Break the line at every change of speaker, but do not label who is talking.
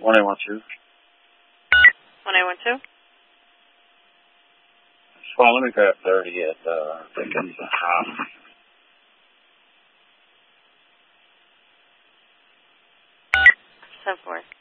1812.
1812?
Well, let me grab 30 at Dickens House.
10-4.